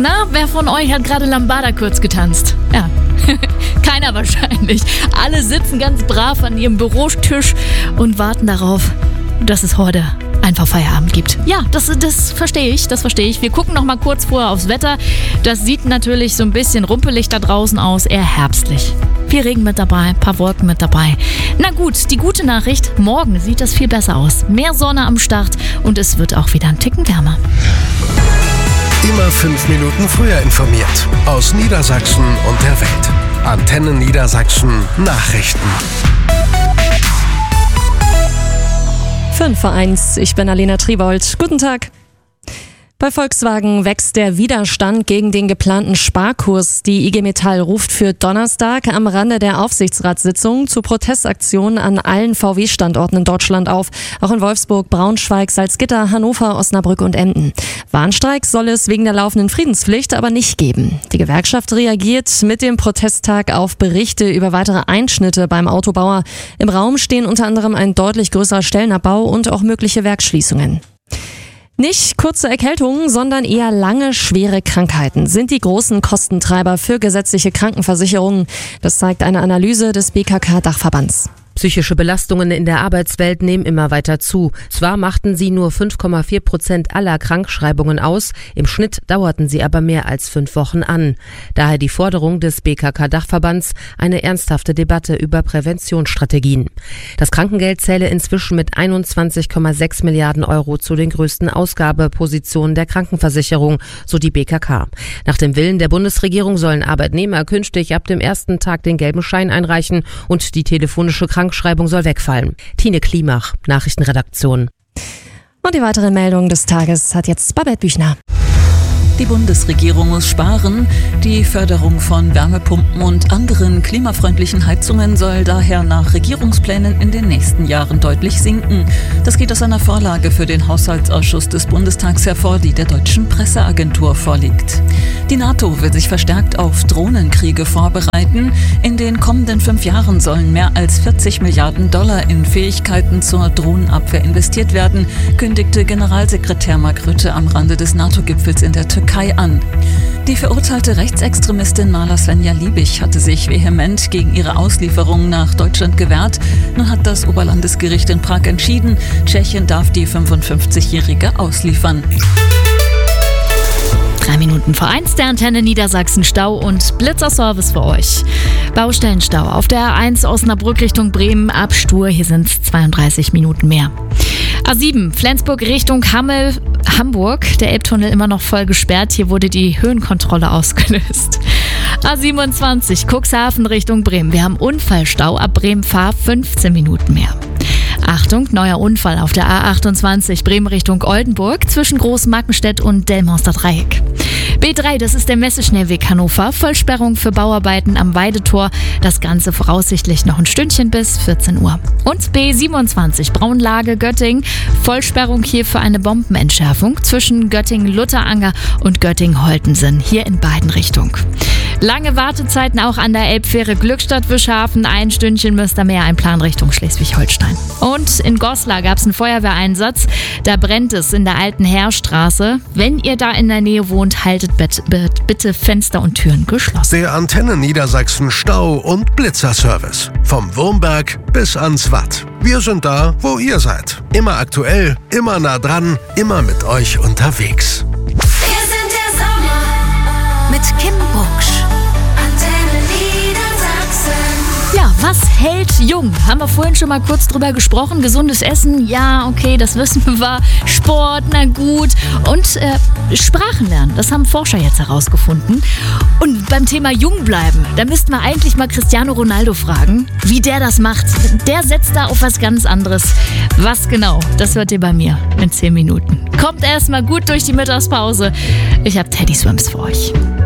Na, wer von euch hat gerade Lambada kurz getanzt? Ja, keiner wahrscheinlich. Alle sitzen ganz brav an ihrem Bürotisch und warten darauf, dass es heute einfach Feierabend gibt. Ja, das verstehe ich. Wir gucken noch mal kurz vorher aufs Wetter. Das sieht natürlich so ein bisschen rumpelig da draußen aus, eher herbstlich. Viel Regen mit dabei, ein paar Wolken mit dabei. Na gut, die gute Nachricht, morgen sieht das viel besser aus. Mehr Sonne am Start und es wird auch wieder ein Ticken wärmer. Immer 5 Minuten früher informiert. Aus Niedersachsen und der Welt. Antenne Niedersachsen Nachrichten. 5:01, ich bin Alena Triebold. Guten Tag. Bei Volkswagen wächst der Widerstand gegen den geplanten Sparkurs. Die IG Metall ruft für Donnerstag am Rande der Aufsichtsratssitzung zu Protestaktionen an allen VW-Standorten in Deutschland auf. Auch in Wolfsburg, Braunschweig, Salzgitter, Hannover, Osnabrück und Emden. Warnstreik soll es wegen der laufenden Friedenspflicht aber nicht geben. Die Gewerkschaft reagiert mit dem Protesttag auf Berichte über weitere Einschnitte beim Autobauer. Im Raum stehen unter anderem ein deutlich größerer Stellenabbau und auch mögliche Werksschließungen. Nicht kurze Erkältungen, sondern eher lange, schwere Krankheiten sind die großen Kostentreiber für gesetzliche Krankenversicherungen. Das zeigt eine Analyse des BKK-Dachverbands. Psychische Belastungen in der Arbeitswelt nehmen immer weiter zu. Zwar machten sie nur 5,4% aller Krankschreibungen aus, im Schnitt dauerten sie aber mehr als 5 Wochen an. Daher die Forderung des BKK-Dachverbands, eine ernsthafte Debatte über Präventionsstrategien. Das Krankengeld zähle inzwischen mit 21,6 Milliarden Euro zu den größten Ausgabepositionen der Krankenversicherung, so die BKK. Nach dem Willen der Bundesregierung sollen Arbeitnehmer künftig ab dem ersten Tag den gelben Schein einreichen und die telefonische Krankschreibung soll wegfallen. Tine Klimach, Nachrichtenredaktion. Und die weitere Meldung des Tages hat jetzt Babette Büchner. Die Bundesregierung muss sparen. Die Förderung von Wärmepumpen und anderen klimafreundlichen Heizungen soll daher nach Regierungsplänen in den nächsten Jahren deutlich sinken. Das geht aus einer Vorlage für den Haushaltsausschuss des Bundestags hervor, die der deutschen Presseagentur vorliegt. Die NATO will sich verstärkt auf Drohnenkriege vorbereiten. In den kommenden 5 Jahren sollen mehr als 40 Milliarden Dollar in Fähigkeiten zur Drohnenabwehr investiert werden, kündigte Generalsekretär Mark Rutte am Rande des NATO-Gipfels in der Türkei an. Die verurteilte Rechtsextremistin Mala Svenja Liebig hatte sich vehement gegen ihre Auslieferung nach Deutschland gewehrt. Nun hat das Oberlandesgericht in Prag entschieden, Tschechien darf die 55-Jährige ausliefern. 3:03, der Antenne Niedersachsen Stau und Blitzerservice für euch. Baustellenstau auf der A1 Osnabrück Richtung Bremen ab Stur, hier sind es 32 Minuten mehr. A7 Flensburg Richtung Hamburg, der Elbtunnel immer noch voll gesperrt, hier wurde die Höhenkontrolle ausgelöst. A27 Cuxhaven Richtung Bremen, wir haben Unfallstau ab Bremen-Fahr 15 Minuten mehr. Achtung, neuer Unfall auf der A28 Bremen Richtung Oldenburg zwischen Großmarkenstedt und Delmonster Dreieck. B3, das ist der Messeschnellweg Hannover, Vollsperrung für Bauarbeiten am Weidetor, das Ganze voraussichtlich noch ein Stündchen bis 14 Uhr. Und B27 Braunlage Göttingen, Vollsperrung hier für eine Bombenentschärfung zwischen Göttingen-Lutteranger und Göttingen-Holtensen, hier in beiden Richtungen. Lange Wartezeiten auch an der Elbfähre Glückstadt-Wischhafen, ein Stündchen müsst ihr mehr, ein Plan Richtung Schleswig-Holstein. Und in Goslar gab es einen Feuerwehreinsatz, da brennt es in der alten Heerstraße. Wenn ihr da in der Nähe wohnt, haltet bitte Fenster und Türen geschlossen. Der Antenne Niedersachsen Stau- und Blitzerservice. Vom Wurmberg bis ans Watt. Wir sind da, wo ihr seid. Immer aktuell, immer nah dran, immer mit euch unterwegs. Wir sind der Sommer mit Kim Bucksch. Antenne Niedersachsen. Ja, was hält jung? Haben wir vorhin schon mal kurz drüber gesprochen. Gesundes Essen, ja, okay, das wissen wir. Sport, na gut. Und Sprachen lernen, das haben Forscher jetzt herausgefunden. Und beim Thema jung bleiben, da müssten wir eigentlich mal Cristiano Ronaldo fragen, wie der das macht. Der setzt da auf was ganz anderes. Was genau, das hört ihr bei mir in 10 Minuten. Kommt erst mal gut durch die Mittagspause. Ich habe Teddy Swims für euch.